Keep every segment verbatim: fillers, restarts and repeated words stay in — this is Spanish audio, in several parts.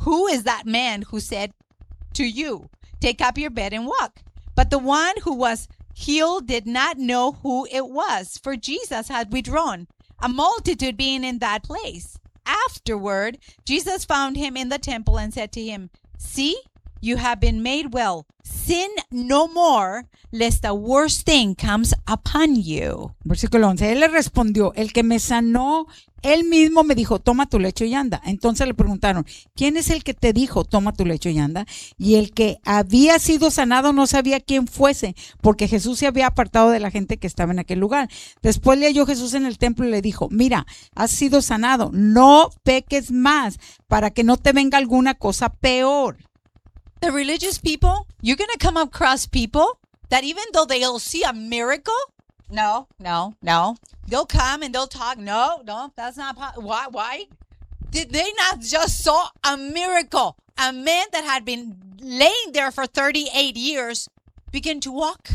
who is that man who said to you, take up your bed and walk? But the one who was healed did not know who it was, for Jesus had withdrawn, a multitude being in that place. Afterward, Jesus found him in the temple and said to him, see, you have been made well. Sin no more, lest a worse thing comes upon you. Versículo once. Él le respondió, el que me sanó, él mismo me dijo, toma tu lecho y anda. Entonces le preguntaron, ¿quién es el que te dijo, toma tu lecho y anda? Y el que había sido sanado no sabía quién fuese, porque Jesús se había apartado de la gente que estaba en aquel lugar. Después le halló Jesús en el templo y le dijo, mira, has sido sanado, no peques más, para que no te venga alguna cosa peor. The religious people, you're going to come across people that even though they'll see a miracle, no, no, no, they'll come and they'll talk, no, no, that's not possible. Why, why? Did they not just saw a miracle? A man that had been laying there for thirty-eight years began to walk.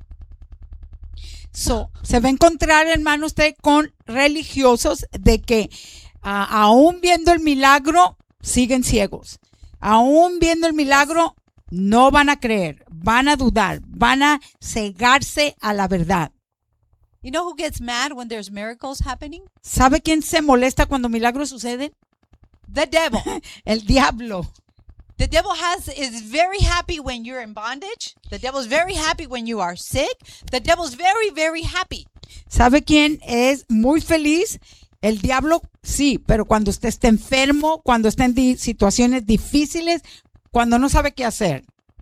So, se va a encontrar, hermano, usted con religiosos de que uh, aún viendo el milagro, siguen ciegos. Aún viendo el milagro, no van a creer, van a dudar, van a cegarse a la verdad. You know who gets mad when there's miracles happening? ¿Sabe quién se molesta cuando milagros suceden? The devil. El diablo. The devil has is very happy when you're in bondage. The devil's very happy when you are sick. The devil's very, very happy. ¿Sabe quién es muy feliz? El diablo, sí, pero cuando usted está enfermo, cuando está en di- situaciones difíciles, cuando no sabe qué hacer.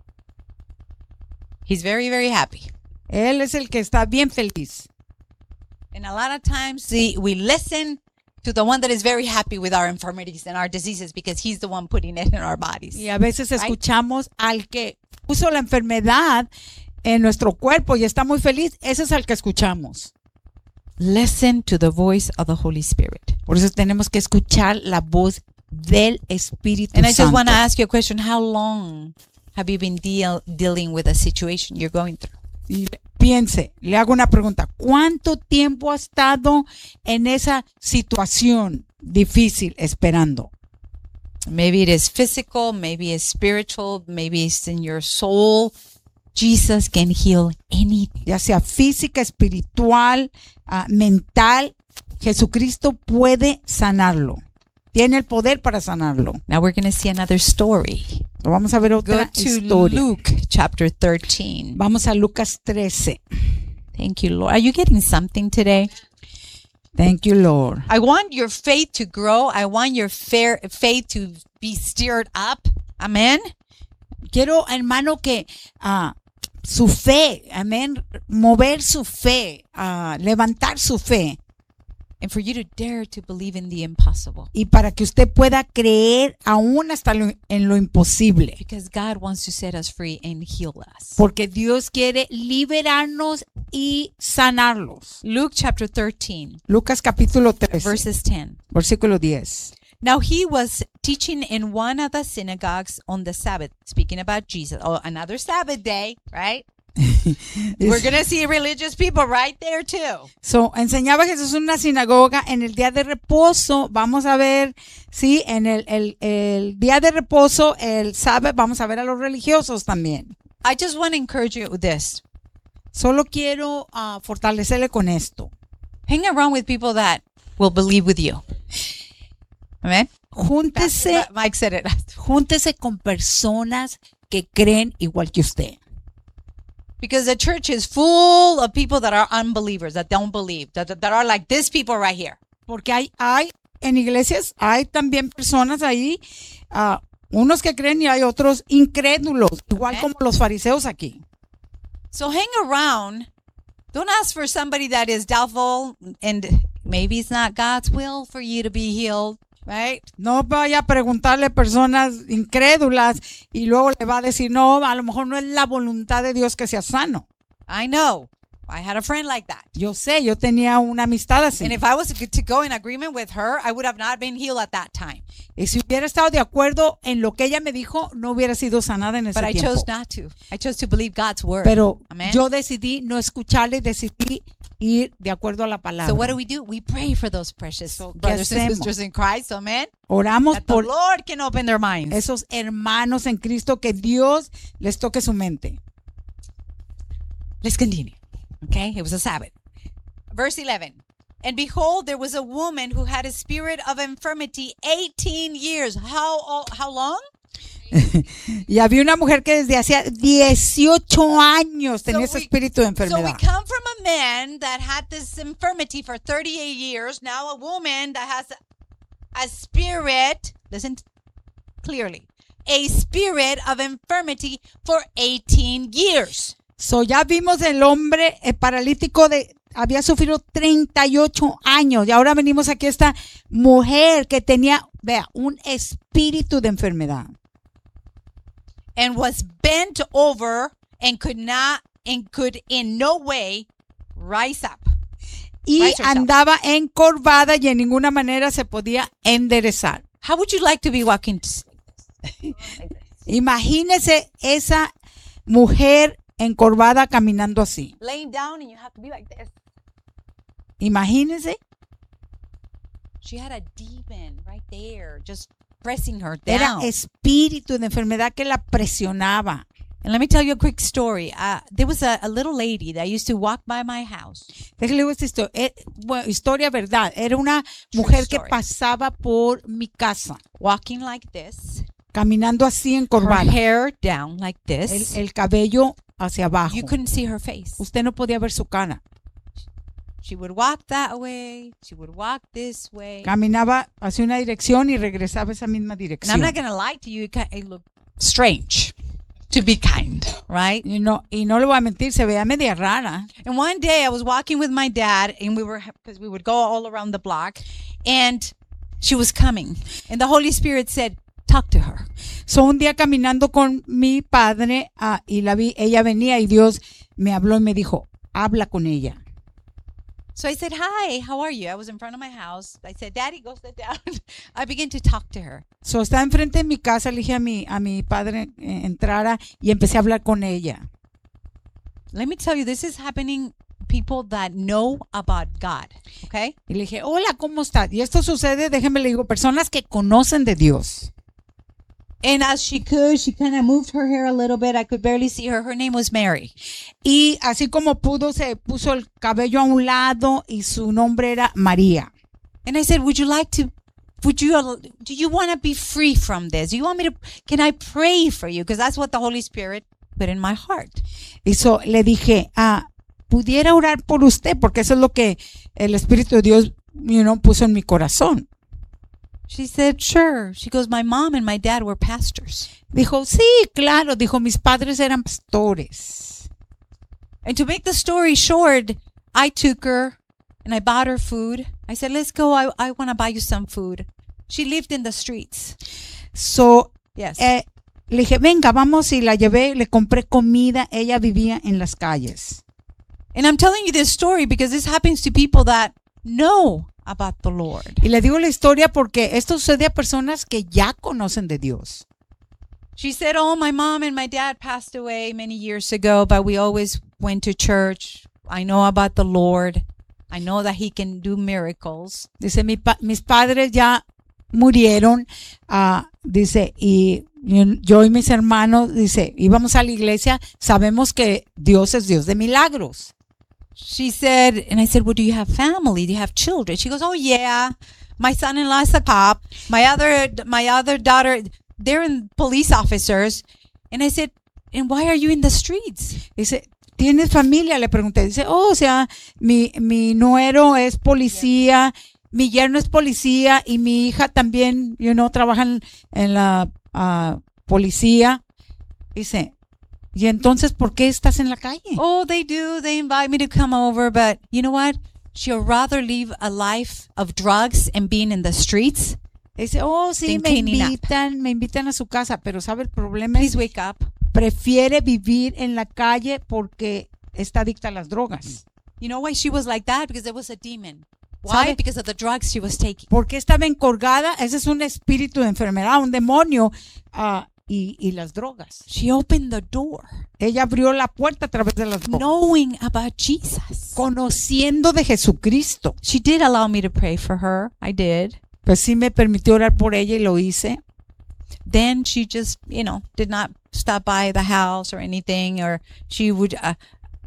He's very, very happy. Él es el que está bien feliz. And a lot of times see, we listen to the one that is very happy with our infirmities and our diseases because he's the one putting it in our bodies. Y a veces escuchamos al que puso la enfermedad en nuestro cuerpo y está muy feliz. Ese es al que escuchamos. Listen to the voice of the Holy Spirit. Por eso tenemos que escuchar la voz del Espíritu And I just Santo. want to ask you a question. How long have you been deal, dealing with a situation you're going through? Y piense, le hago una pregunta. ¿Cuánto tiempo ha estado en esa situación difícil esperando? Maybe it is physical, maybe it's spiritual, maybe it's in your soul. Jesus can heal anything. Ya sea física, espiritual, uh, mental, Jesucristo puede sanarlo. Tiene el poder para sanarlo. Now we're going to see another story. Vamos a ver Go otra to historia. Luke chapter thirteen. Vamos a Lucas trece. Thank you, Lord. Are you getting something today? Thank you, Lord. I want your faith to grow. I want your fair faith to be stirred up. Amen. Quiero, hermano, que uh, su fe, amén, mover su fe, uh, levantar su fe. And for you to dare to believe in the impossible. Y para que usted pueda creer aún hasta lo, en lo imposible. Because God wants to set us free and heal us. Porque Dios quiere liberarnos y sanarlos. Luke chapter thirteen, Lucas capítulo trece, verses ten. versículo diez. Now he was teaching in one of the synagogues on the Sabbath, speaking about Jesus. Oh, another Sabbath day, right? We're going to see religious people right there too. So, enseñaba Jesús en una sinagoga en el día de reposo. Vamos a ver, sí, en el, el, el día de reposo, el sábado, vamos a ver a los religiosos también. I just want to encourage you with this. Solo quiero uh, fortalecerle con esto. Hang around with people that will believe with you. Amen. Júntese, Mike said it. júntese con personas que creen igual que usted. Because the church is full of people that are unbelievers, that don't believe, that, that are like these people right here. Porque hay, hay en iglesias, hay también personas ahí, uh, unos que creen y hay otros incrédulos, igual ¿Eh? como los fariseos aquí. So hang around. Don't ask for somebody that is doubtful and maybe it's not God's will for you to be healed, right? No vaya a preguntarle a personas incrédulas y luego le va a decir, no, a lo mejor no es la voluntad de Dios que sea sano. I know. I had a friend like that. Yo sé, yo tenía una amistad así. And if I was to go in agreement with her, I would have not been healed at that time. Y si hubiera estado de acuerdo en lo que ella me dijo, no hubiera sido sanada en ese But I tiempo. chose not to. I chose to believe God's word. Pero Amen. yo decidí no escucharle y decidí ir de acuerdo a la palabra. So what do we do? We pray for those precious So, ¿qué brothers and hacemos? sisters in Christ, amen? Oramos That the por Lord can open their minds. esos hermanos en Cristo, que Dios les toque su mente. Let's continue. Okay, it was a Sabbath. Verse eleven. And behold, there was a woman who had a spirit of infirmity eighteen years. How ol- how long? Y había una mujer que desde hacía dieciocho años tenía So ese we- espíritu de So we enfermedad. come from a man that had this infirmity for thirty-eight years. Now a woman that has a, a spirit, listen clearly, a spirit of infirmity for eighteen years. So ya vimos el hombre eh, paralítico de había sufrido treinta y ocho años y ahora venimos aquí a esta mujer que tenía, vea, un espíritu de enfermedad. And was bent over and could not and could in no way rise up. Y Rise herself. andaba encorvada y en ninguna manera se podía enderezar. How would you like to be walking? t- Imagínese esa mujer encorvada caminando así. Laying down and you have to be like this. Imagínese, She had a demon right there, just pressing her era down. espíritu de enfermedad que la presionaba. And let me tell you a quick story. Uh, there was a, a little lady that used to walk by my house. Déjale digo esta historia, eh, bueno, historia verdad. Era una mujer que story. pasaba por mi casa, Walking like this, caminando así her encorvada, hair down like el, this. el cabello hacia abajo. You couldn't see her face. Usted no podía ver su cara. She would walk that way. She would walk this way. Caminaba hacia una dirección y regresaba a esa misma And I'm dirección. not going to lie to you, it, ki- it looked strange, to be kind, right? Y no, y no le voy a mentir, se veía media rara. And one day I was walking with my dad, and we were, because we would go all around the block, and she was coming. And the Holy Spirit said, talk to her. So, un día caminando con mi padre ah, y la vi, ella venía y Dios me habló y me dijo, habla con ella. So I said, hi, how are you? I was in front of my house. I said, Daddy, go sit down. I began to talk to her. So, estaba enfrente de mi casa, le dije a mi, a mi padre eh, entrara y empecé a hablar con ella. Let me tell you, this is happening people that know about God, okay? Y le dije, hola, ¿cómo estás? Y esto sucede, déjenme le digo, personas que conocen de Dios. And as she could, she kind of moved her hair a little bit. I could barely see her. Her name was Mary. Y así como pudo, se puso el cabello a un lado y su nombre era María. And I said, would you like to, would you, do you want to be free from this? Do you want me to, can I pray for you? Because that's what the Holy Spirit put in my heart. Y so, le dije, ah, pudiera orar por usted, porque eso es lo que el Espíritu de Dios you know, puso en mi corazón. She said, sure. She goes, my mom and my dad were pastors. Dijo, sí, claro. Dijo, mis padres eran pastores. And to make the story short, I took her and I bought her food. I said, let's go. I, I want to buy you some food. She lived in the streets. So, Yes. eh, le dije, venga, vamos, y la llevé, le compré comida. Ella vivía en las calles. And I'm telling you this story because this happens to people that know about the Lord. Y le digo la historia porque esto sucede a personas que ya conocen de Dios. She said, oh, my mom and my dad passed away many years ago, but we always went to church. I know about the Lord. I know that he can do miracles. Dice, mi pa- mis padres ya murieron. ah, dice, y y yo y mis hermanos, dice, íbamos a la iglesia. Sabemos que Dios es Dios de milagros. She said, and I said, well, do you have family? Do you have children? She goes, oh, yeah. My son-in-law is a cop. My other, my other daughter, they're in police officers. And I said, and why are you in the streets? Dice, ¿tienes familia? Le pregunté. Dice, oh, o sea, mi, mi nuero es policía, mi yerno es policía y mi hija también, you know, trabaja en, en la ah, policía. Dice, ¿y entonces por qué estás en la calle? Oh, they do. They invite me to come over. But you know what? She'll rather live a life of drugs and being in the streets. Dice, oh, sí, Then me cleaning up. invitan, me invitan a su casa, pero ¿sabe el problema? Please Es, wake up. prefiere vivir en la calle porque está adicta a las drogas. You know why she was like that? Because there was a demon. Why? ¿Sabe? Because of the drugs she was taking. ¿Por qué estaba encorgada? Ese es un espíritu de enfermedad, un demonio, ah, y, y las drogas. She opened the door Ella abrió la puerta a través de las drogas. knowing about Jesus. conociendo de Jesucristo. She did allow me to pray for her. I did. Pues sí me permitió orar por ella y lo hice. Then she just, you know, did not stop by the house or anything, or she would, uh,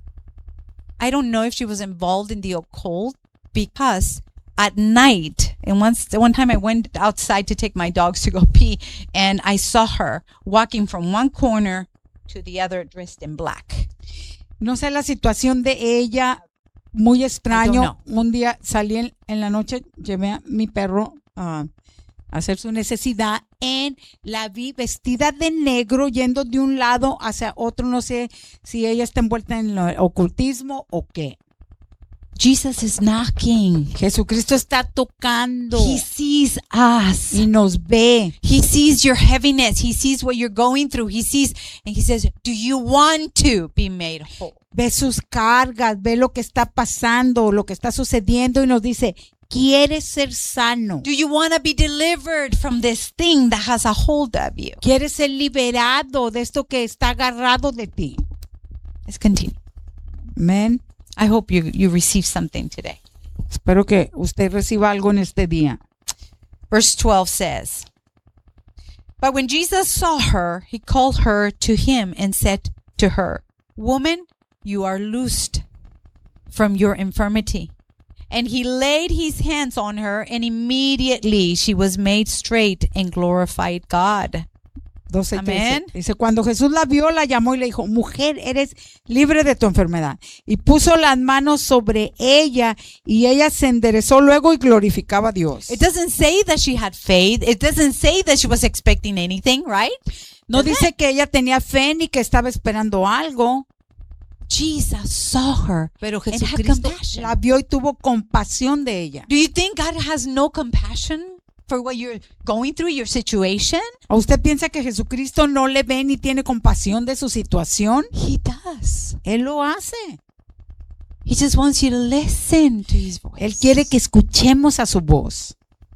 I don't know if she was involved in the occult, because at night, and once, one time I went outside to take my dogs to go pee, and I saw her walking from one corner to the other dressed in black. No sé la situación de ella, muy extraño. Un día salí en, en la noche, llevé a mi perro a hacer su necesidad, en la vi vestida de negro yendo de un lado hacia otro. No sé si ella está envuelta en el ocultismo o qué. Jesus is knocking. Jesucristo está tocando. He sees us. Y nos ve. He sees your heaviness. He sees what you're going through. He sees, and he says, do you want to be made whole? Ve sus cargas, ve lo que está pasando, lo que está sucediendo, y nos dice, ¿quieres ser sano? Do you want to be delivered from this thing that has a hold of you? ¿Quieres ser liberado de esto que está agarrado de ti? Let's continue. Amén. I hope you, you receive something today. Espero que usted reciba algo en este día. Verse twelve says, but when Jesus saw her, he called her to him and said to her, woman, you are loosed from your infirmity. And he laid his hands on her, and immediately she was made straight and glorified God. doce, Amén. Dice, cuando Jesús la vio, la llamó y le dijo, mujer, eres libre de tu enfermedad. Y puso las manos sobre ella, y ella se enderezó luego y glorificaba a Dios. It doesn't say that she had faith. It doesn't say that she was expecting anything, right? No dice que ella tenía fe ni que estaba esperando algo. Jesus saw her, Pero and had Jesucristo compassion. la vio y tuvo compasión de ella. Do you think God has no compassion for what you're going through, your situation? ¿O usted piensa que Jesucristo no le ve ni tiene compasión de su situación? He does. Él lo hace. He just wants you to listen to his voice. Él quiere que escuchemos a su voz.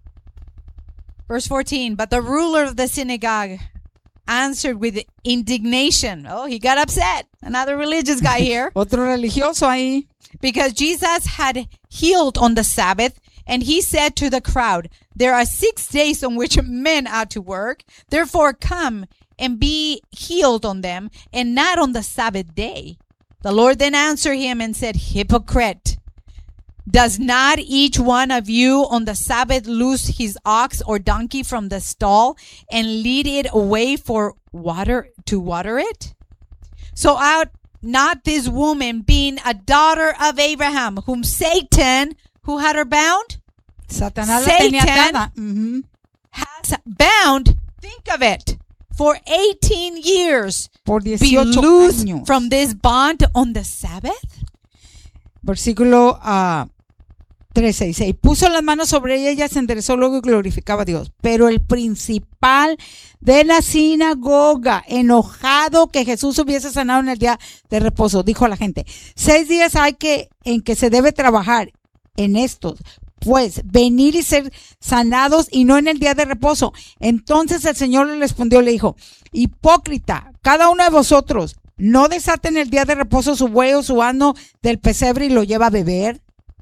Verse fourteen, but the ruler of the synagogue answered with indignation. Oh, he got upset. Another religious guy here. Otro religioso ahí. Because Jesus had healed on the Sabbath, and he said to the crowd, there are six days on which men ought to work. Therefore come and be healed on them, and not on the Sabbath day. The Lord then answered him and said, hypocrite, does not each one of you on the Sabbath loose his ox or donkey from the stall and lead it away for water to water it? So ought not this woman, being a daughter of Abraham, whom Satan, who had her bound? Satanás la tenía Satan atada. Ujú. has bound, think of it, for eighteen years, Por be dieciocho loose años. from this bond on the Sabbath? Versículo uh, trece dice, y puso las manos sobre ella, ella se enderezó luego y glorificaba a Dios. Pero el principal de la sinagoga, enojado que Jesús hubiese sanado en el día de reposo, dijo a la gente, seis días hay que en que se debe trabajar en estos, pues venir y ser sanados y no en el día de reposo. Entonces el Señor le respondió, le dijo, hipócrita, cada uno de vosotros no desata en el día de reposo su buey o su asno del pesebre y lo lleva a beber.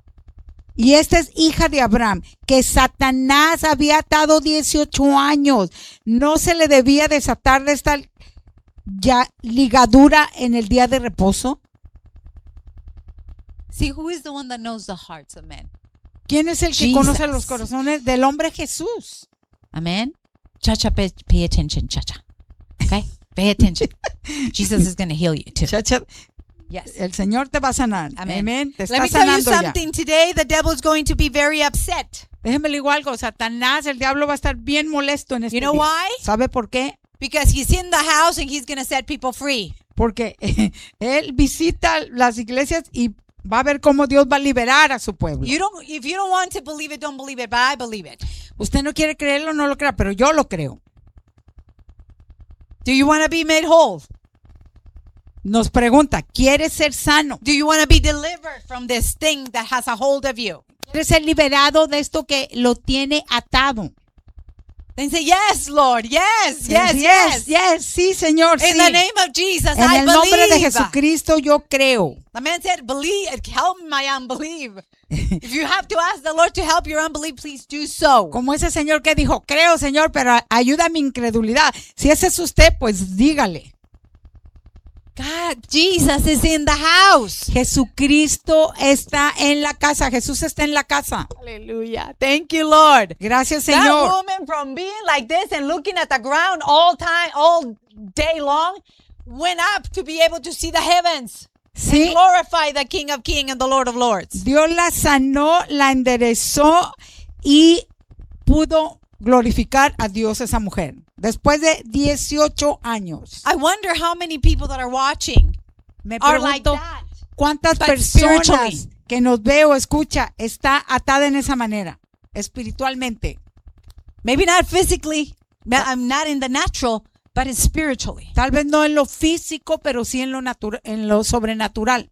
Y esta es hija de Abraham, que Satanás había atado dieciocho años. No se le debía desatar de esta ya ligadura en el día de reposo. See, who is the one that knows the hearts of men? ¿Quién es el que Jesus. conoce los corazones del hombre? Jesús. Amen. Chacha, pay, pay attention, Chacha. Okay? Pay attention. Jesus is going to heal you too. Chacha, Yes. el Señor te va a sanar. Amen. Amén. Te Let está me tell you sanando ya. something today. The devil's going to be very upset. Déjeme le digo algo. Satanás, el diablo va a estar bien molesto en este You know día. why? ¿Sabe por qué? Because he's in the house and he's going to set people free. Porque él visita las iglesias y va a ver cómo Dios va a liberar a su pueblo. You don't. If you don't want to believe it, don't believe it. But I believe it. Usted no quiere creerlo, no lo crea, pero yo lo creo. Do you want to be made whole? Nos pregunta, ¿quieres ser sano? Do you want to be delivered from this thing that has a hold of you? ¿Quieres ser liberado de esto que lo tiene atado? Then say, yes, Lord. Yes, yes, yes, yes. yes, sí, Señor, In sí. the name of Jesus, En I el nombre de believe. Jesucristo yo creo. The man said, believe, help my unbelief. If you have to ask the Lord to help your unbelief, please do so. Como ese señor que dijo, creo, Señor, pero ayuda a mi incredulidad. Si ese es usted, pues dígale. God, Jesus is in the house. Jesucristo está en la casa. Jesús está en la casa. Hallelujah. Thank you, Lord. Gracias, That Señor. woman, from being like this and looking at the ground all time, all day long, went up to be able to see the heavens. Sí, And glorify the King of Kings and the Lord of Lords. Dios la sanó, la enderezó y pudo glorificar a Dios esa mujer. Después de dieciocho años. I wonder how many people that are watching Me are like pregunto that. cuántas but personas spiritually. que nos ve o escucha está atada en esa manera, espiritualmente. Maybe not physically, I'm not in the natural, but it's spiritually. Tal vez no en lo físico, pero sí en lo natura- en lo sobrenatural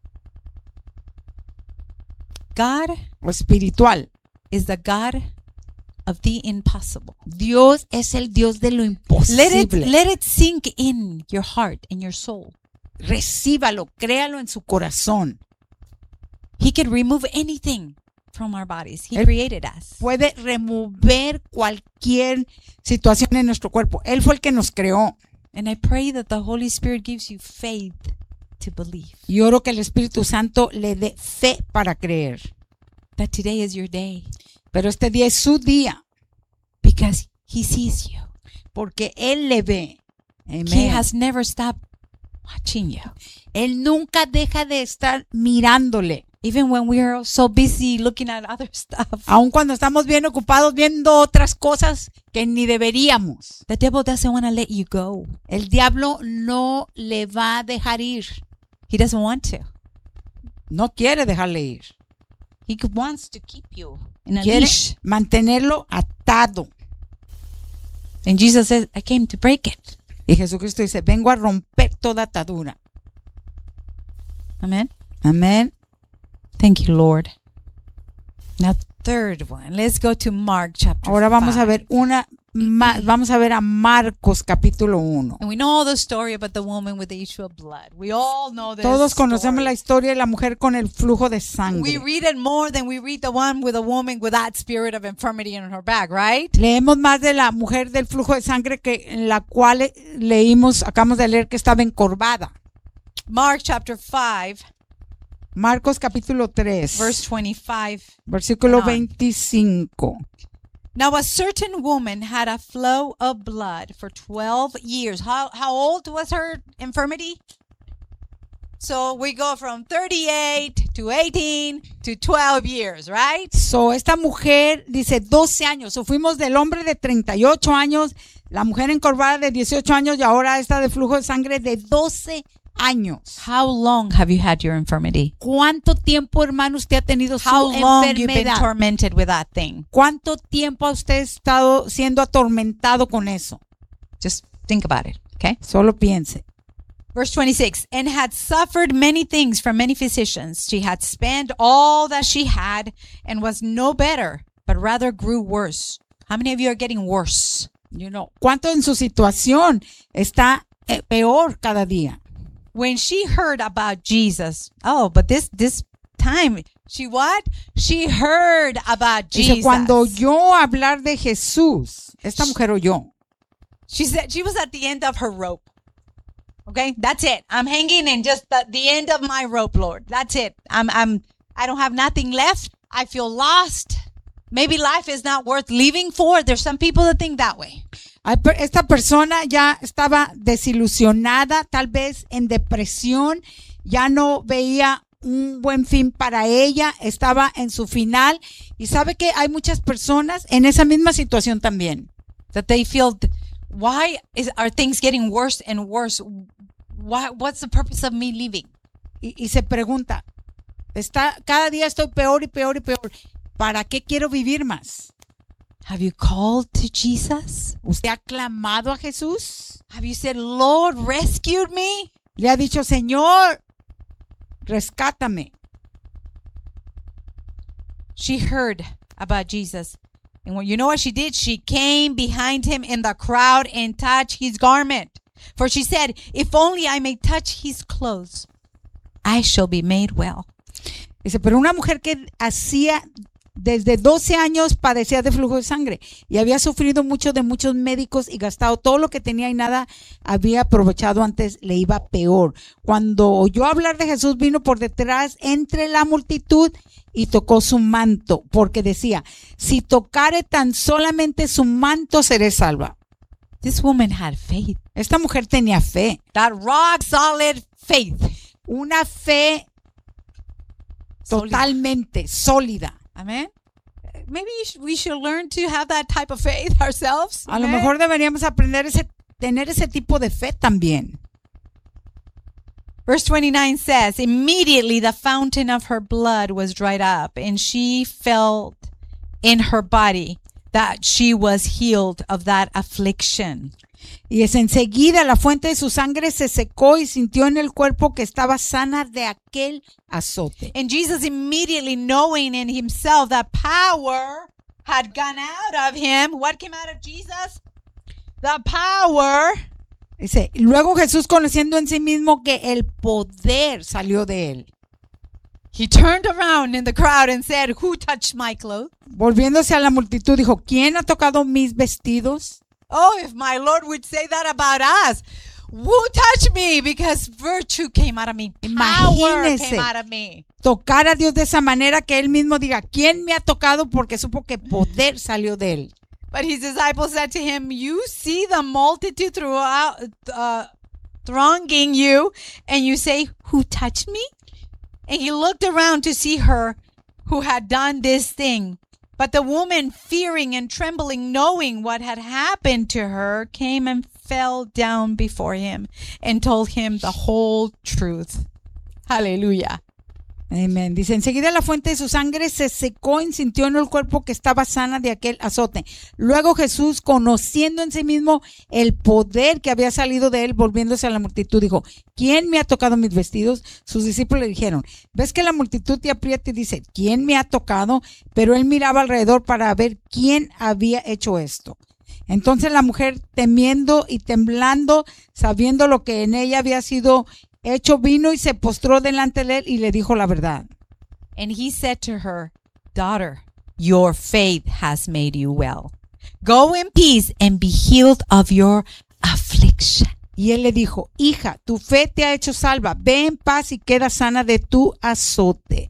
God o espiritual. is the God of the impossible. Dios es el Dios de lo Let it, imposible. let it sink in your heart and your soul. Recíbalo, créalo en su corazón. He can remove anything from our bodies. He Él created us. Puede remover cualquier situación en nuestro cuerpo. Él fue el que nos creó. And I pray that the Holy Spirit gives you faith to believe Y oro que el Espíritu Santo le dé fe para creer. that today is your day Pero este día es su día, because He sees you. porque Él le ve. He Amén. has never stopped watching you. Él nunca deja de estar mirándole. Even when we are so busy looking at other stuff, Aun cuando estamos bien ocupados viendo otras cosas que ni deberíamos. the devil doesn't want to let you go. El diablo no le va a dejar ir. He doesn't want to. No quiere dejarle ir. He could- wants to keep you in a Quiere leash. mantenerlo atado. And Jesus says, I came to break it. Y Jesucristo dice, vengo a romper toda atadura. Amen. Amén. Thank you, Lord. Now, third one. Let's go to Mark chapter Ahora vamos a five. ver una ma- vamos a ver a Marcos capítulo uno. And we know the story about the woman with the issue of blood. We all know this Todos conocemos story. la historia de la mujer con el flujo de We sangre. read it more than we read the one with a woman with that spirit of infirmity in her back, right? Leemos más de la mujer del flujo de sangre que en la cual eh, leímos, acabamos de leer que estaba encorvada. Mark chapter five, Marcos capítulo tres, verse twenty-five. versículo and on. veinticinco. Now a certain woman had a flow of blood for twelve years. How how old was her infirmity? So we go from thirty-eight to eighteen to twelve years, right? So, esta mujer dice doce años. O fuimos del hombre de treinta y ocho años, la mujer encorvada de dieciocho años y ahora esta de flujo de sangre de doce años. How long have you had your infirmity? ¿Cuánto tiempo, hermano, usted ha tenido su How long you've been enfermedad? tormented with that thing? ¿Cuánto tiempo ha usted estado siendo atormentado con eso? Just think about it, okay? Solo piense. Verse twenty-six, and had suffered many things from many physicians. She had spent all that she had and was no better, but rather grew worse. How many of you are getting worse? You know, ¿cuánto en su situación está eh, peor cada día? When she heard about Jesus, oh, but this this time, she what? She heard about Dice, Jesus. cuando yo hablar de Jesús, esta mujer oyó. She said she was at the end of her rope. Okay, that's it. I'm hanging in just the, the end of my rope, Lord. That's it. I'm I'm I don't have nothing left. I feel lost. Maybe life is not worth living for. There's some people that think that way. Ay, per- Esta persona ya estaba desilusionada, tal vez en depresión, ya no veía un buen fin para ella, estaba en su final. Y sabe que hay muchas personas en esa misma situación también. That they feel, why is are things getting worse and worse? Why? What's the purpose of me living? Y, y se pregunta, está, cada día estoy peor y peor y peor. ¿Para qué quiero vivir más? Have you called to Jesus? ¿Usted ha clamado a Jesús? Have you said, Lord, rescued me? Le ha dicho, Señor, rescátame. She heard about Jesus And when, you know what she did? She came behind him in the crowd and touched his garment. For she said, if only I may touch his clothes, I shall be made well. Dice, pero una mujer que hacía desde doce años padecía de flujo de sangre y había sufrido mucho de muchos médicos y gastado todo lo que tenía y nada había aprovechado, antes le iba peor. Cuando oyó hablar de Jesús, vino por detrás entre la multitud y tocó su manto, porque decía, si tocare tan solamente su manto, seré salva. This woman had faith. Esta mujer tenía fe, That rock solid faith. una fe totalmente sólida. Amen. Maybe you should, we should learn to have that type of faith ourselves. A lo Amen? mejor deberíamos aprender ese, tener ese tipo de fe también. Verse twenty-nine says, immediately the fountain of her blood was dried up, and she felt in her body that she was healed of that affliction. Y es enseguida la fuente de su sangre se secó y sintió en el cuerpo que estaba sana de aquel azote. And Jesus, immediately knowing in himself that power had gone out of him, what came out of Jesus? The power. Dice, luego Jesús, conociendo en sí mismo que el poder salió de él, He turned around in the crowd and said, who touched my clothes? volviéndose a la multitud, dijo, ¿quién ha tocado mis vestidos? Oh, if my Lord would say that about us. Who touched me? Because virtue came out of me. Power Imagínese. came out of me. Tocar a Dios de esa manera que él mismo diga, ¿quién me ha tocado? Porque supo que poder salió de él. But his disciples said to him, you see the multitude throughout, uh, thronging you, and you say, who touched me? And he looked around to see her who had done this thing. But the woman, fearing and trembling, knowing what had happened to her, came and fell down before him and told him the whole truth. Hallelujah. Amén. Dice, enseguida la fuente de su sangre se secó y sintió en el cuerpo que estaba sana de aquel azote. Luego Jesús, conociendo en sí mismo el poder que había salido de él, volviéndose a la multitud, dijo, ¿quién me ha tocado mis vestidos? Sus discípulos le dijeron, ¿ves que la multitud te aprieta y dice, ¿quién me ha tocado? Pero él miraba alrededor para ver quién había hecho esto. Entonces la mujer, temiendo y temblando, sabiendo lo que en ella había sido hecho, vino y se postró delante de él y le dijo la verdad. And he said to her, daughter, your faith has made you well. Go in peace and be healed of your affliction. Y él le dijo, hija, tu fe te ha hecho salva. Ve en paz y queda sana de tu azote.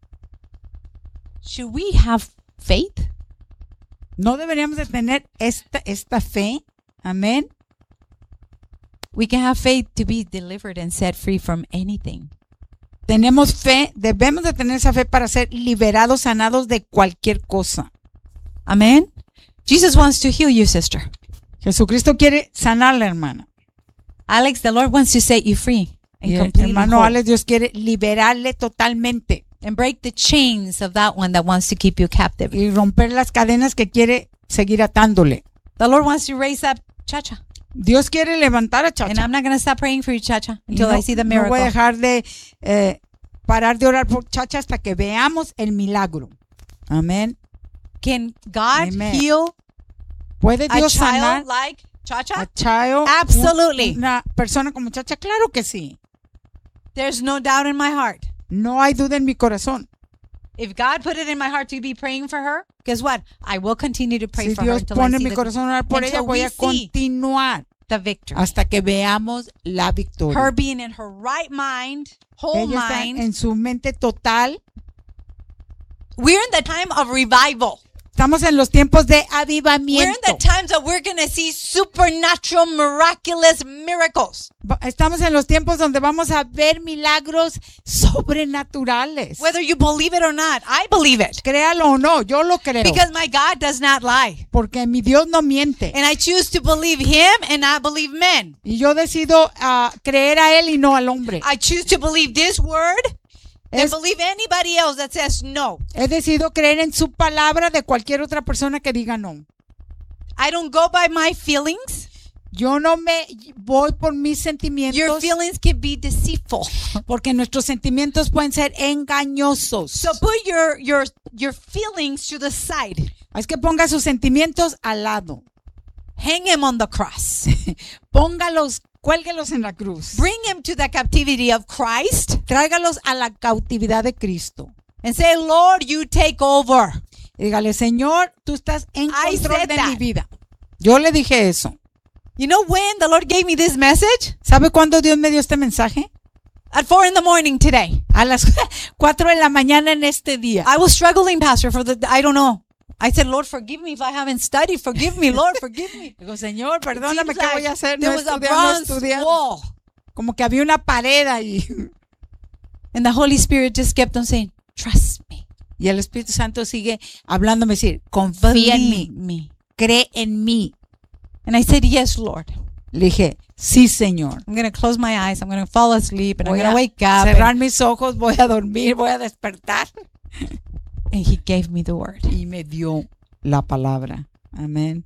Should we have faith? ¿No deberíamos de tener esta, esta fe? Amén. We can have faith to be delivered and set free from anything. Tenemos fe, debemos de tener esa fe para ser liberados, sanados de cualquier cosa. Amen. Jesus wants to heal you, sister. Jesucristo quiere sanarla, hermana. Alex, the Lord wants to set you free and Y el completely hermano whole. Alex, Dios quiere liberarle totalmente And break the chains of that one that wants to keep you captive. y romper las cadenas que quiere seguir atándole. The Lord wants to raise up Chacha. Dios quiere levantar a And Chacha. I'm not going to stop praying for you, Chacha, Y until no, I see the no miracle. voy a dejar de eh, parar de orar por Chacha hasta que veamos el milagro. Amén. Can God Amen. heal ¿Puede a Dios child sanar like a Chacha? child? Absolutely. Una persona como Chacha, claro que sí. There's no doubt in my heart. No hay duda en mi corazón. If God put it in my heart to be praying for her, guess what? I will continue to pray Si for her Dios until I pone en see mi the, corazón orar por ella, until voy we a see continuar the victory. hasta que veamos la victoria. Her being in her right mind, whole Ella está mind. en su mente total. We're in the time of revival. Estamos en los tiempos de We're in avivamiento. the times that we're going to see supernatural, miraculous miracles. Va- Estamos en los tiempos donde vamos a ver milagros sobrenaturales. Whether you believe it or not, I believe it. Créalo o no, yo lo creo. Because my God does not lie. Porque mi Dios no miente. And I choose to believe him and not believe men. Y yo decido ah, creer a Él y no al hombre. I choose to believe this word and Es- believe anybody else that says no. He decidido creer en su palabra de cualquier otra persona que diga no. I don't go by my feelings. Yo no me voy por mis Your sentimientos feelings can be deceitful. porque nuestros sentimientos pueden ser engañosos. So put your your your feelings to the side. Es que ponga sus sentimientos al lado. Hang him on the cross. Póngalos, cuélguelos en la cruz. Bring him to the captivity of Christ Tráigalos a la cautividad de Cristo. and say, Lord, you take over. Y dígale, Señor, tú estás en I control said de that. mi vida. Yo le dije eso. You know when the Lord gave me this message? ¿Sabe cuándo Dios me dio este mensaje? At four in the morning today. A las cuatro de la mañana en este día. I was struggling, Pastor, for the, I don't know. I said, Lord, forgive me if I haven't studied. Forgive me, Lord, forgive me. Digo, Señor, It perdóname, seems ¿qué like voy a hacer? there No was a estudiar, no bronze estudiar. wall. Como que había una pared ahí. And the Holy Spirit just kept on saying, trust me. Y el Espíritu Santo sigue hablándome, decir, confía en mí, Believe me. cree en mí. And I said, yes, Lord. Le dije, sí, Señor. I'm going to close my eyes. I'm going to fall asleep and Voy I'm going a to wake up. cerrar And, mis ojos, voy a dormir, voy a despertar. and he gave me the word. Y me dio la palabra. Amén.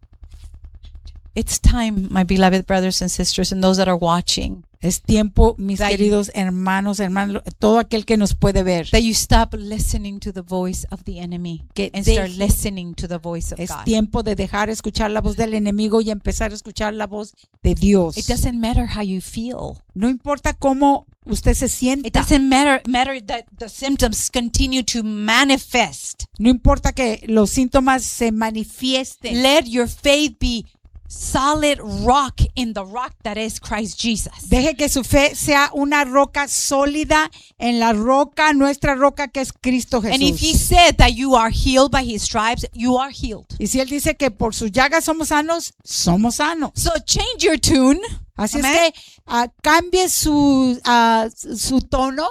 It's time, my beloved brothers and sisters, and those that are watching, Es tiempo, mis That- queridos hermanos, hermanos, todo aquel que nos puede ver. that you stop listening to the voice of the enemy Que and start deje- listening to the voice of Es God. tiempo de dejar escuchar la voz del enemigo y empezar a escuchar la voz de Dios. It doesn't matter how you feel. No importa cómo usted se It sienta. doesn't matter matter that the symptoms continue to manifest. No importa que los síntomas se manifiesten. Let your faith be solid rock in the rock that is Christ Jesus. Deje que su fe sea una roca sólida en la roca, nuestra roca que es Cristo And if he Jesús. said that you are healed by his stripes, you are healed. Y si Él dice que por sus llagas somos sanos, somos sanos. So change your tune. Así Amén. es que ah, cambie su, ah, su tono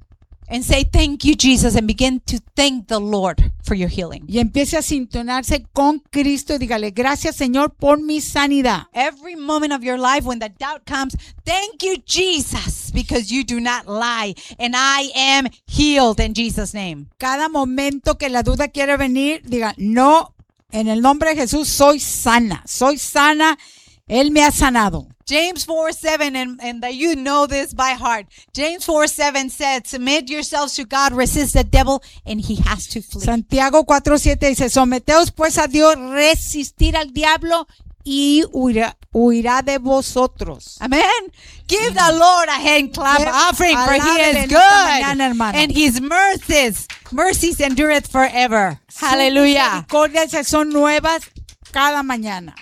And say, thank you, Jesus, and begin to thank the Lord for your healing. y empiece a sintonarse con Cristo y dígale, gracias Señor por mi sanidad. Every moment of your life when the doubt comes, thank you, Jesus, because you do not lie, and I am healed in Jesus' name. Cada momento que la duda quiere venir, diga, no, en el nombre de Jesús soy sana, soy sana, Él me ha sanado. James four seven, and, and that you know this by heart. James four seven said, submit yourselves to God, resist the devil, and he has to flee. Santiago cuatro siete dice, someteos pues a Dios, resistir al diablo y huirá, huirá de vosotros. Amen. Give the Lord a hand clap Give- offering, for he alábele is en esta mañana, good, hermano. and his mercies, mercies endureth forever. Hallelujah. Sus misericordias son nuevas cada mañana.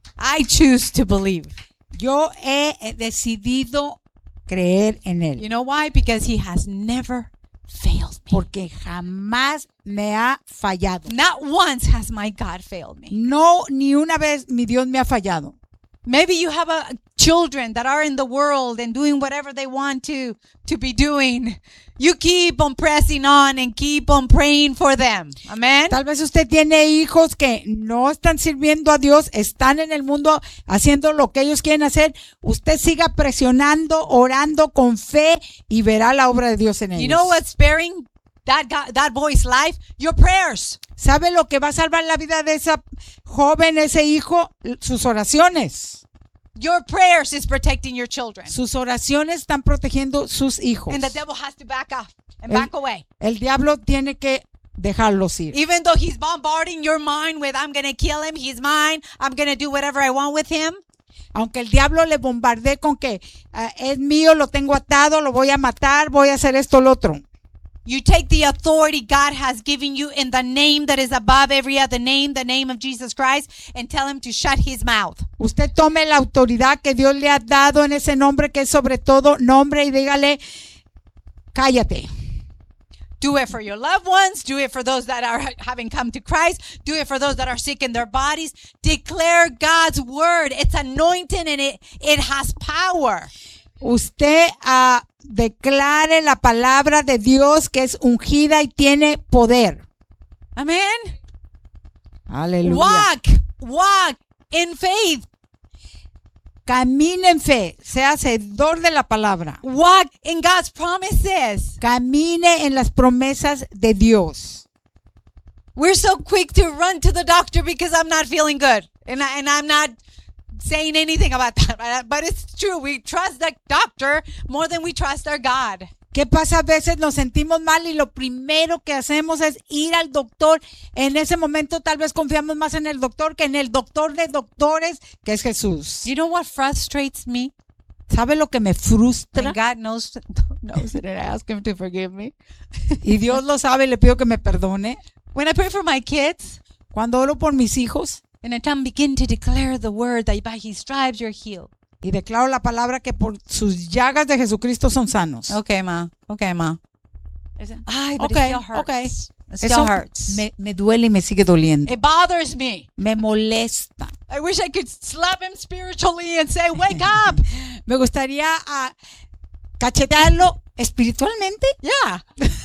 I choose to believe. Yo he decidido creer en Él. You know why? Because he has never failed me. Porque jamás me ha fallado. Not once has my God failed me. No, ni una vez mi Dios me ha fallado. Maybe you have a, children that are in the world and doing whatever they want to to be doing. You keep on pressing on and keep on praying for them. Amen. Tal vez usted tiene hijos que no están sirviendo a Dios, están en el mundo haciendo lo que ellos quieren hacer. Usted siga presionando, orando con fe y verá la obra de Dios en ellos. You know what's sparing that guy, that boy's life? Your prayers. ¿Sabe lo que va a salvar la vida de esa joven, ese hijo? Sus oraciones. Your prayers is protecting your children. Sus oraciones están protegiendo sus hijos. And the devil has to back off and El- back away. El diablo tiene que dejarlos ir. Even though he's bombarding your mind with, I'm going to kill him, he's mine, I'm going to do whatever I want with him. Aunque el diablo le bombardee con que ah, es mío, lo tengo atado, lo voy a matar, voy a hacer esto, lo otro. You take the authority God has given you in the name that is above every other name, the name of Jesus Christ, and tell him to shut his mouth. Usted tome la autoridad que Dios le ha dado en ese nombre que es sobre todo nombre y dígale, cállate. Do it for your loved ones. Do it for those that are having come to Christ. Do it for those that are sick in their bodies. Declare God's word. It's anointing and it, it has power. Usted ah, declare la palabra de Dios que es ungida y tiene poder. Amen. Aleluya. Walk, walk in faith. Camine en fe, sea hacedor de la palabra. Walk in God's promises. Camine en las promesas de Dios. We're so quick to run to the doctor because I'm not feeling good. And, I, and I'm not saying anything about that. But it's true. We trust the doctor more than we trust our God. ¿Qué pasa? A veces nos sentimos mal y lo primero que hacemos es ir al doctor. En ese momento tal vez confiamos más en el doctor que en el doctor de doctores, que es Jesús. You know what frustrates me? ¿Sabe lo que me frustra? And God knows, knows it, and I ask Him to forgive me. Y Dios lo sabe, le pido que me perdone. When I pray for my kids, Cuando oro por mis hijos and I tell them, begin to declare the word that by His stripes you're healed. y declaro la palabra que por sus llagas de Jesucristo son sanos. Okay, ma. Okay, ma. Ay, but Okay, it still hurts. okay. It still Eso hurts. me, me duele y me sigue doliendo. It bothers me. Me molesta. I wish I could slap him spiritually and say, wake up. Me gustaría ah, cachetearlo espiritualmente. Yeah.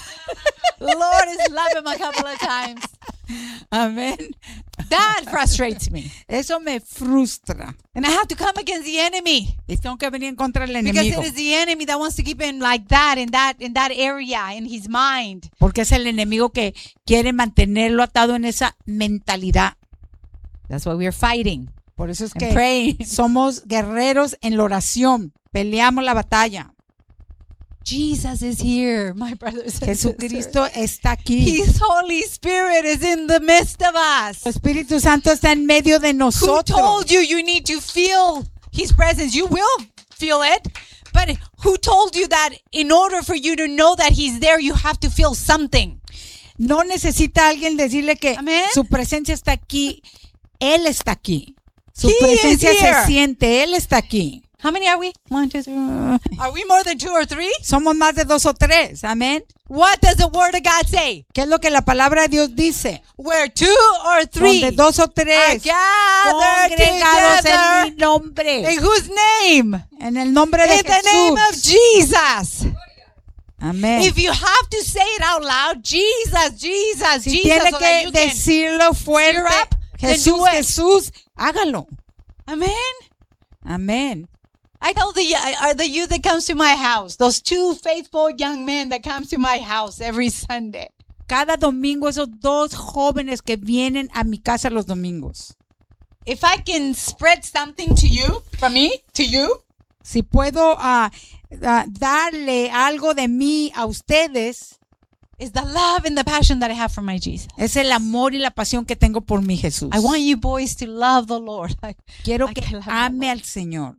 Lord has slapped him a couple of times. Amén. That frustrates me. Eso me frustra. And I have to come against the enemy. Y tengo que venir en contra del Because enemigo. it is the enemy that wants to keep him like that in that in that area in his mind. Porque es el enemigo que quiere mantenerlo atado en esa mentalidad. That's why we're fighting Por eso es and que praying. somos guerreros en la oración. Peleamos la batalla. Jesus is here, my brothers and sisters. Jesucristo está aquí. His Holy Spirit is in the midst of us. El Espíritu Santo está en medio de Who nosotros. told you you need to feel His presence? You will feel it. But who told you that in order for you to know that He's there, you have to feel something? No necesita alguien decirle que Amén. su presencia está aquí. Él está aquí. Su He is presencia here. se siente. Él está aquí. How many are we? One, two, three. Are we more than two or three? Somos más de dos o tres. Amén. What does the Word of God say? ¿Qué es lo que la palabra de Dios dice? Where two or three Donde dos o are tres gathered congregados en together. mi nombre. In whose name? En el nombre de In the name of Jesús. Jesus. Amén. If you have to say it out loud, Jesus, Jesus, Si Jesus, tiene so that que you can decirlo fuerte, cheer up, then Jesús, do it. Jesús, hágalo. Amen. Amén. I tell the are the youth that comes to my house, those two faithful young men that comes to my house every Sunday. Cada domingo esos dos jóvenes que vienen a mi casa los domingos. If I can spread something to you, from me to you, Si puedo ah, ah, darle algo de mí a ustedes, is the love and the passion that I have for my Jesus. es el amor y la pasión que tengo por mi Jesús. I want you boys to love the Lord. Quiero I que can love the ame Lord. al Señor.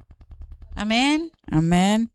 Amen. Amén.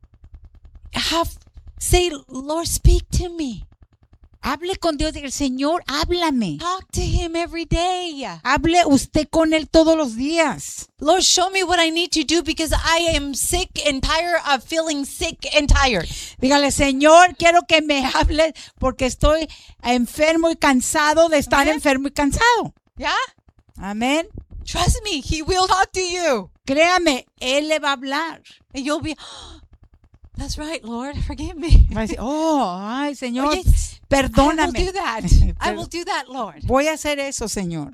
Have say, Lord, speak to me. Hable con Dios. El Señor, háblame. Talk to Him every day. Hable usted con Él todos los días. Lord, show me what I need to do because I am sick and tired of feeling sick and tired. Dígale, Señor, quiero que me hable porque estoy enfermo y cansado de estar Amén. enfermo y cansado. Yeah? Amén. Trust me, He will talk to you. Créame, Él le va a hablar. And you'll be, that's right, Lord, forgive me. Va a decir, oh, ay, Señor, Oh, yes. I will perdóname. do that. I will do that, Lord. Voy a hacer eso, Señor.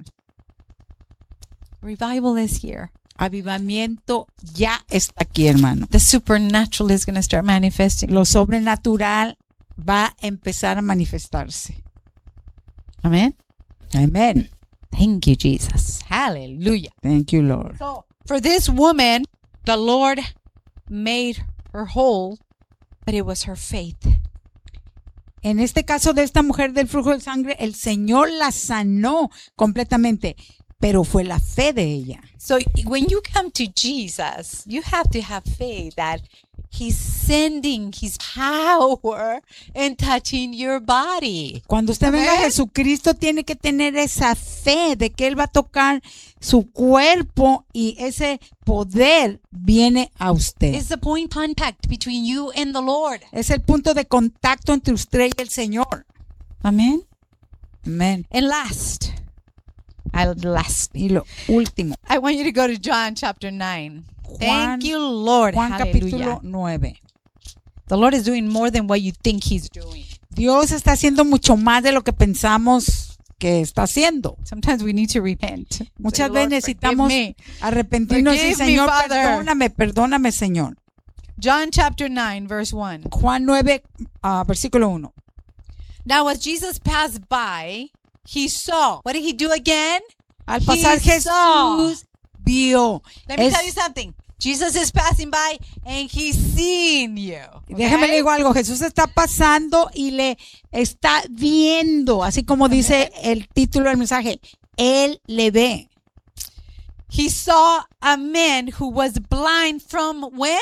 Revival is here. Avivamiento ya está aquí, hermano. The supernatural is going to start manifesting. Lo sobrenatural va a empezar a manifestarse. Amen. Amén. Thank you, Jesus. Hallelujah. Thank you, Lord. So, for this woman, the Lord made her whole, but it was her faith. En este caso de esta mujer del flujo de sangre, el Señor la sanó completamente, pero fue la fe de ella. So, when you come to Jesus, you have to have faith that He's sending His power and touching your body. Cuando usted venga a Amén. Jesucristo, tiene que tener esa fe de que Él va a tocar su cuerpo y ese poder viene a usted. It's the point contact between you and the Lord. Es el punto de contacto entre usted y el Señor. Amen. Amén. And last, I last, Y lo último, I want you to go to John chapter nine. Juan- Thank you, Lord. Juan capítulo Hallelujah. nueve. The Lord is doing more than what you think He's doing. Dios está haciendo mucho más de lo que pensamos que está haciendo. Sometimes we need to repent. Muchas Say, veces "Lord, necesitamos forgive me." arrepentirnos y Forgive me, Señor, Father. perdóname, perdóname, Señor. John chapter nine, verse one. Juan nueve, ah, versículo uno. Now, as Jesus passed by, He saw. What did He do again? Al pasar He saw. Jesús vio. Let me Es- tell you something. Jesus is passing by and he's seeing you. Y déjeme le digo algo, Jesús está pasando y le está viendo, así como dice el título del mensaje, Él le ve. He saw a man who was blind from when?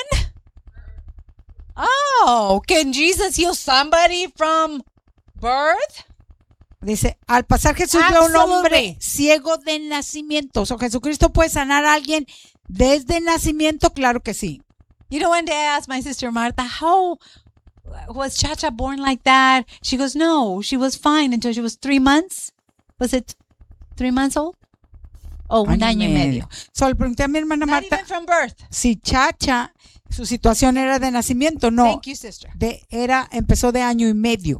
Oh, can Jesus heal somebody from birth? Dice, al pasar Jesús vio a un hombre Absolutely. ciego de nacimiento. O sea, Jesucristo puede sanar a alguien desde nacimiento, claro que sí. You know, one day I asked my sister Martha, how was Chacha born like that? She goes, no, she was fine until she was three months. Was it three months old? Oh, un año y medio. So, le pregunté a mi hermana Not Marta even from birth. si Chacha, su situación era de nacimiento. No, Thank you, sister. de, era, empezó de año y medio.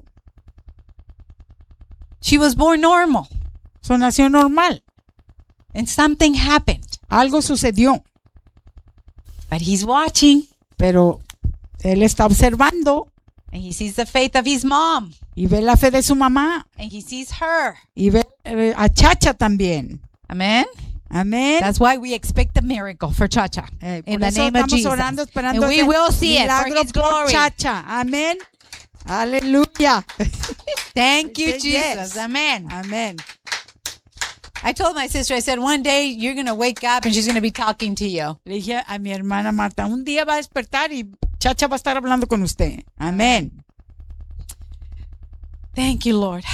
She was born normal So, nació normal. and something happened. Algo sucedió, But he's watching pero él está observando and he sees the faith of his mom y ve la fe de su mamá and he sees her. y ve eh, a Chacha también. Amen. Amén. That's why we expect a miracle for Chacha. Eh, in por the eso name of estamos Jesus. orando, esperando And we ese will see it for milagro his por glory. Chacha. Amén. Aleluya. Thank you, Yes. Jesus. Amen. Amén. I told my sister, I said, one day you're going to wake up and she's going to be talking to you. Le dije a mi hermana Marta, un día va a despertar y Chacha va a estar hablando con usted. Amén. Thank you, Lord.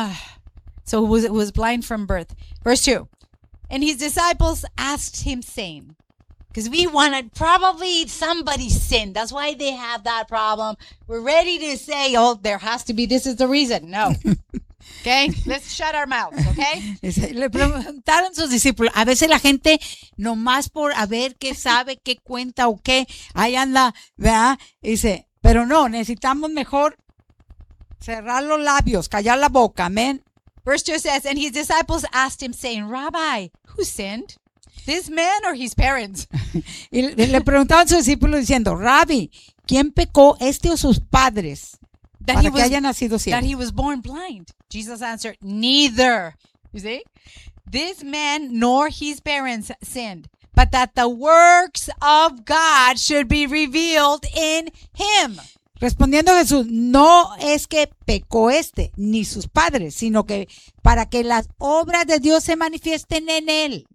So it was, it was blind from birth. Verse two. And his disciples asked him, saying, because we wanted probably somebody sinned. That's why they have that problem. We're ready to say, oh, there has to be, this is the reason. No. Okay? Let's shut our mouths, okay? Dice, le preguntaron sus discípulos. A veces la gente, nomás por a ver qué sabe, qué cuenta o qué, ahí anda, ¿verdad? Dice, pero no, necesitamos mejor cerrar los labios, callar la boca. Amén. Verse two says, and his disciples asked him, saying, Rabbi, who sinned? This man or his parents? Y le, le preguntaban a sus discípulos diciendo, Rabbi, ¿quién pecó, este o sus padres, That para he que was haya nacido ciego? that he was born blind. Jesus answered, neither. You see? This man nor his parents sinned, but that the works of God should be revealed in him. Respondiendo Jesús, no es que pecó este, ni sus padres, sino que para que las obras de Dios se manifiesten en él.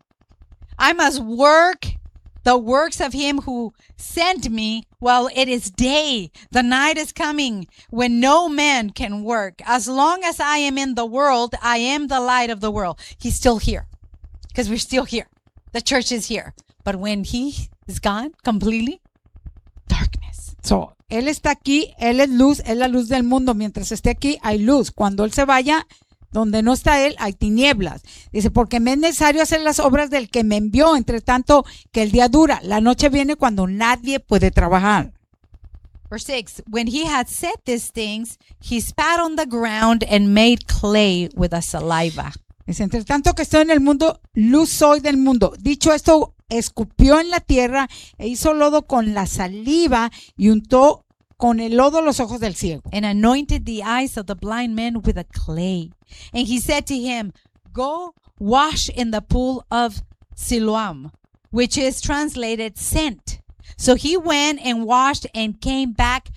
I must work the works of him who sent me while it is day. The night is coming when no man can work. As long as I am in the world, I am the light of the world. He's still here because we're still here. The church is here. But when he is gone completely, darkness. So, él está aquí, él es luz, es la luz del mundo. Mientras esté aquí, hay luz. Cuando él se vaya, donde no está él, hay tinieblas. Dice, porque me es necesario hacer las obras del que me envió, entre tanto que el día dura. La noche viene cuando nadie puede trabajar. Verse six, when he had said these things, he spat on the ground and made clay with a saliva. Dice, entre tanto que estoy en el mundo, luz soy del mundo. Dicho esto, escupió en la tierra e hizo lodo con la saliva y untó con el lodo los ojos del ciego. And anointed the eyes of the blind man with a clay. And he said to him, go wash in the pool of Siloam, which is translated sent. So he went and washed and came back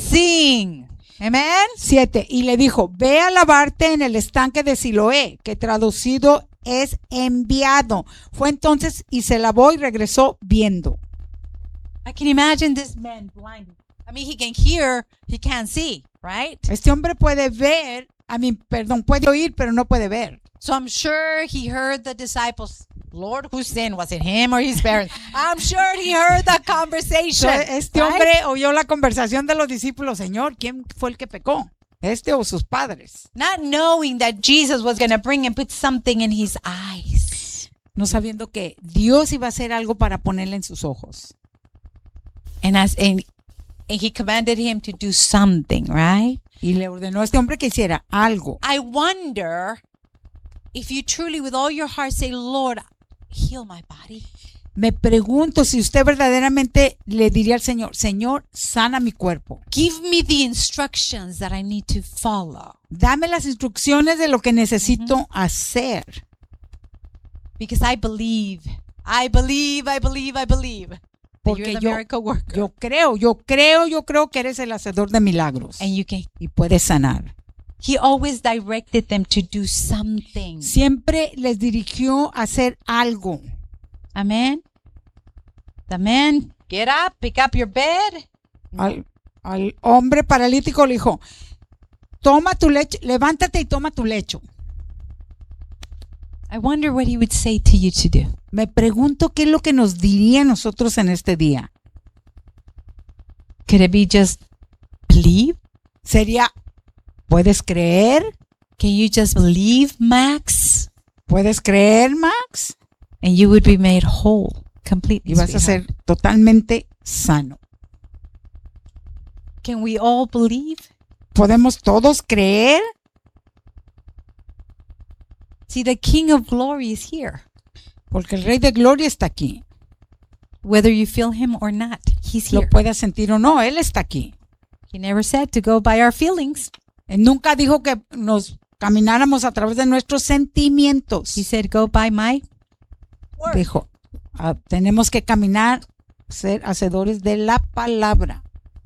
seeing. Amen. Siete. Y le dijo, ve a lavarte en el estanque de Siloé, que traducido es enviado. Fue entonces y se lavó y regresó viendo. I can imagine this man blind. I mean, he can hear, he can't see, right? Este hombre puede ver, a mí, perdón, puede oír, pero no puede ver. So I'm sure he heard the disciples. Lord, who sinned? Was it him or his parents? I'm sure he heard the conversation. So, este right? hombre oyó la conversación de los discípulos. Señor, ¿quién fue el que pecó? ¿Este o sus padres? Not knowing that Jesus was going to bring and put something in his eyes. No sabiendo que Dios iba a hacer algo para ponerle en sus ojos. And as and, and he commanded him to do something, right? Y le ordenó a este hombre que hiciera algo. I wonder if you truly with all your heart say, Lord, heal my body. Me pregunto si usted verdaderamente le diría al Señor, Señor, sana mi cuerpo. Give me the instructions that I need to follow. Dame las instrucciones de lo que necesito uh-huh. hacer. Because I believe, I believe, I believe, I believe. Porque you're the yo- miracle worker. Yo creo, yo creo, yo creo que eres el hacedor de milagros And you can. y puedes sanar. He always directed them to do something. Siempre les dirigió a hacer algo. Amen. The man, get up, pick up your bed. Al, al hombre paralítico le dijo, toma tu lecho, levántate y toma tu lecho. I wonder what he would say to you to do. Me pregunto qué es lo que nos diría a nosotros en este día. Could it be just believe? Sería, ¿puedes creer? Can you just believe, Max? ¿Puedes creer, Max? And you would be made whole completely. Y vas a sweetheart. ser totalmente sano. Can we all believe? ¿Podemos todos creer? See, the King of Glory is here. Porque el Rey de Gloria está aquí. Whether you feel him or not, he's Lo here. puedas sentir o no, Él está aquí. He never said to go by our feelings. Él nunca dijo que nos camináramos a través de nuestros sentimientos. He said, go by my word. Dijo, ah, tenemos que caminar, ser hacedores de la palabra.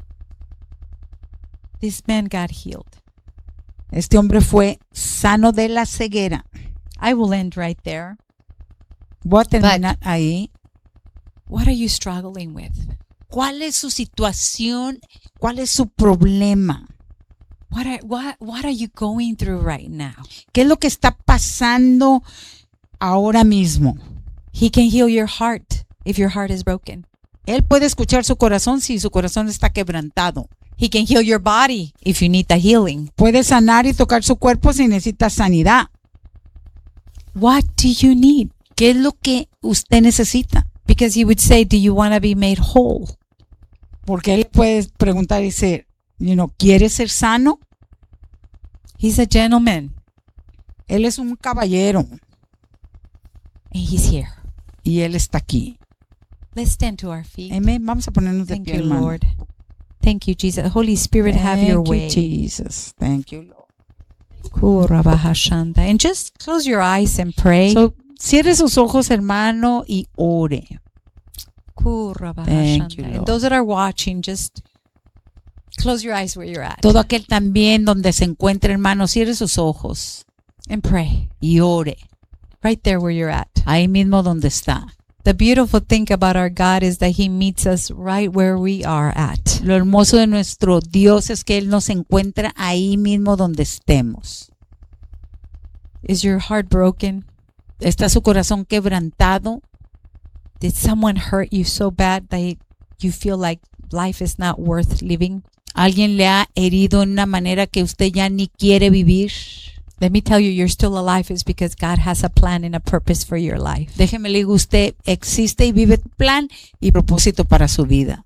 This man got healed. Este hombre fue sano de la ceguera. I will end right there. Voy a terminar ahí. What are you struggling with? ¿Cuál es su situación? ¿Cuál es su problema? What are what what are you going through right now? ¿Qué es lo que está pasando ahora mismo? He can heal your heart if your heart is broken. Él puede escuchar su corazón si su corazón está quebrantado. He can heal your body if you need the healing. Puede sanar y tocar su cuerpo si necesita sanidad. What do you need? ¿Qué es lo que usted necesita? Because he would say, do you want to be made whole? Porque él puede preguntar y decir, you know, ¿quieres ser sano? He's a gentleman Él es un caballero and he's here. y él está aquí. Let's stand to our feet. Amén. Vamos a ponernos de Thank pie, you, hermano. Lord. Thank you, Jesus. Holy Spirit, have your Thank you, way. Jesus. Thank you, Lord. Kurabahashanda. And just close your eyes and pray. So, cierre sus ojos, hermano, y ore. Kurabahashanda. Thank you, Lord. And those that are watching, just close your eyes where you're at Todo aquel también donde se encuentre, hermano, cierre sus ojos and pray y ore. right there where you're at. Ahí mismo donde está. The beautiful thing about our God is that He meets us right where we are at. Lo hermoso de nuestro Dios es que Él nos encuentra ahí mismo donde estemos. Is your heart broken? ¿Está su corazón quebrantado? Did someone hurt you so bad that you feel like life is not worth living? ¿Alguien le ha herido en una manera que usted ya ni quiere vivir? Let me tell you, you're still alive is because God has a plan and a purpose for your life. Déjeme le digo, usted existe y vive plan y propósito para su vida.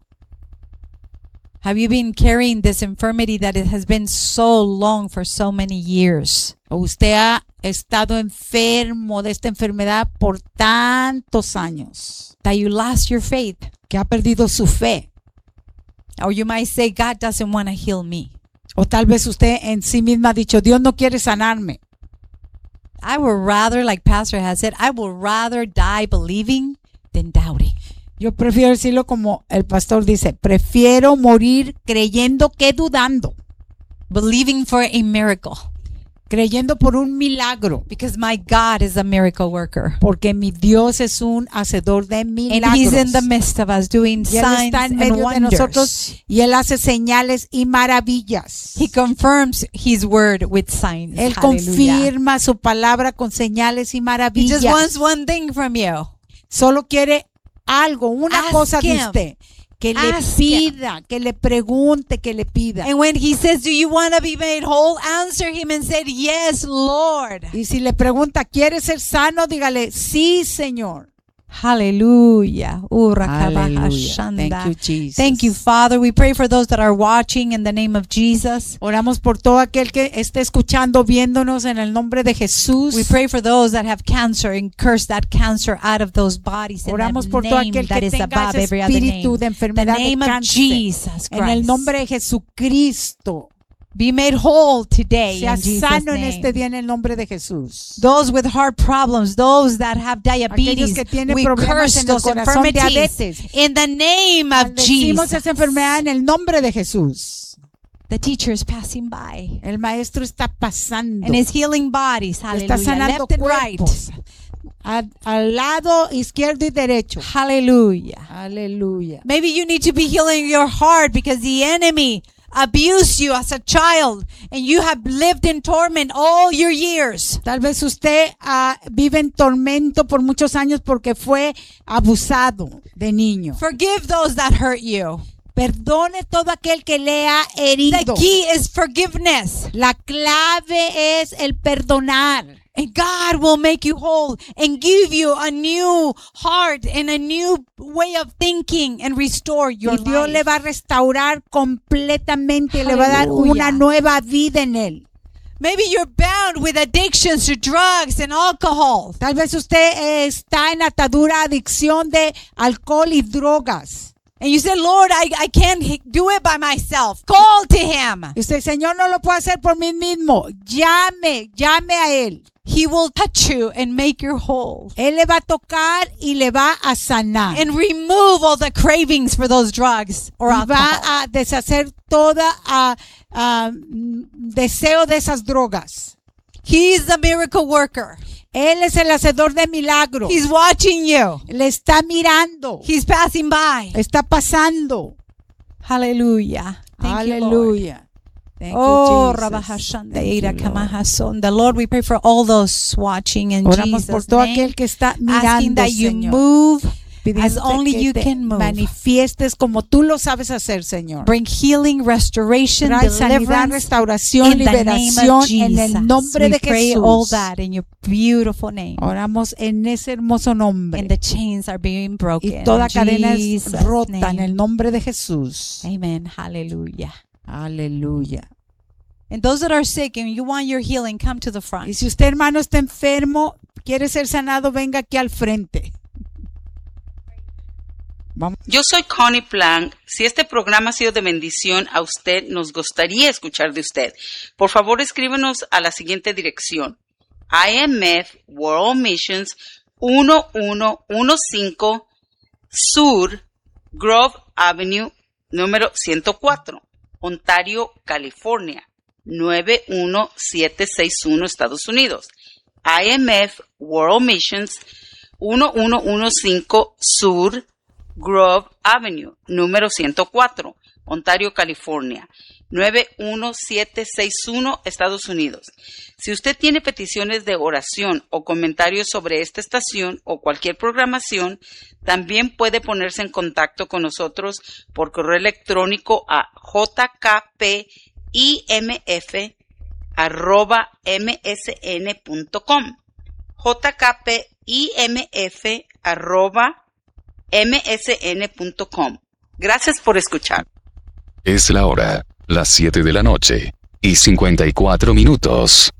Have you been carrying this infirmity that it has been so long for so many years? ¿O usted ha estado enfermo de esta enfermedad por tantos años That you lost your faith? que ha perdido su fe? Or you might say, God doesn't want to heal me. O tal vez usted en sí misma ha dicho, Dios no quiere sanarme. I would rather, like Pastor has said, I would rather die believing than doubting. Yo prefiero decirlo como el pastor dice, prefiero morir creyendo que dudando, Believing for a miracle. creyendo por un milagro, Because my God is a miracle worker. porque mi Dios es un hacedor de And milagros. He's in the midst of us doing Y Él signs está en and medio de wonders. nosotros y Él hace señales y maravillas. He confirms His word with signs. Él Hallelujah. confirma su palabra con señales y He maravillas. just wants one thing from you. Solo quiere algo, una Ask cosa de him. usted. Que le Ask him. pida, que le pregunte, que le pida. And when He says, do you want to be made whole? Answer Him and say, yes, Lord. Y si le pregunta, ¿quiere ser sano? Dígale, sí, Señor. Hallelujah. Hallelujah. Thank you, Jesus. Thank you, Father. We pray for those that are watching in the name of Jesus. Oramos por todo aquel que esté escuchando, viéndonos en el nombre de Jesús. We pray for those that have cancer and curse that cancer out of those bodies in Oramos the por todo name aquel that que is tenga above ese every other name. espíritu de The enfermedad de name of cáncer. Jesus En el Christ. nombre de Jesucristo. Be made whole today Sea in Jesus' sano en name. este día en el nombre de Jesús. Those with heart problems, those that have Aquellos diabetes, que tienen we problemas curse en el those corazón, infirmities diabetes. in the name of Maldecimos Jesus. esa enfermedad en el nombre de Jesús. The teacher is passing by El maestro está pasando. and is healing bodies. Está Hallelujah. sanando Left and right. cuerpos. A- al lado izquierdo y derecho. Hallelujah. Aleluya. Maybe you need to be healing your heart because the enemy abused you as a child and you have lived in torment all your years. Tal vez usted ah, vive en tormento por muchos años porque fue abusado de niño. Forgive those that hurt you. Perdone todo aquel que le ha The herido. key is forgiveness. La clave es el perdonar. And God will make you whole and give you a new heart and a new way of thinking and restore your Y Dios life. le va a restaurar completamente, le va a dar Aleluya. una nueva vida en él. Maybe you're bound with addictions to drugs and alcohol. Tal vez usted eh, está en atadura, adicción de alcohol y drogas. And you say, Lord, I, I can't h- do it by myself. Call to Him. Y usted, Señor, no lo puedo hacer por mí mismo. Llame, llame a Él. He will touch you and make you whole. Él le va a tocar y le va a sanar. And remove all the cravings for those drugs or Y alcohol. va a deshacer toda ah, ah, mm, deseo de esas drogas. He's the miracle worker. Él es el hacedor de milagros. He's watching you. Le está mirando. He's passing by. Está pasando. Hallelujah. Thank you, Lord. Aleluya. Thank you, Oh, Jesus. Rabahashanda, Thank you, Ira Lord. Kamahason. The Lord, we pray for all those watching in Oramos por Jesus' todo name, aquel que está asking mirando, that you Señor. move as Pidiéndote only que you te can move. manifiestes como tú lo sabes hacer, Señor. Bring healing, restoration, Trae sanidad, deliverance restauración, in the name of liberación en Jesus. el nombre We de pray all Jesús. that in your beautiful name. Oramos en ese hermoso nombre. And the chains are being broken. Y toda in cadena es Jesus' rota en name. el nombre de Jesús. Amen. Hallelujah. Aleluya. And those that are sick and you want your healing, come to the Y front. si usted, hermano, está enfermo, quiere ser sanado, venga aquí al frente. Vamos. Yo soy Connie Plank. Si este programa ha sido de bendición a usted, nos gustaría escuchar de usted. Por favor, escríbenos a la siguiente dirección. I M F World Missions uno uno uno cinco Sur Grove Avenue, número ciento cuatro, Ontario, California, nueve uno siete seis uno, Estados Unidos. I M F World Missions uno uno uno cinco Sur Grove Avenue, número ciento cuatro, Ontario, California, nueve uno siete seis uno, Estados Unidos. Si usted tiene peticiones de oración o comentarios sobre esta estación o cualquier programación, también puede ponerse en contacto con nosotros por correo electrónico a jkpimf arroba msn.com jkpimf arroba msn.com. Gracias por escuchar. Es la hora, las siete de la noche y cincuenta y cuatro minutos.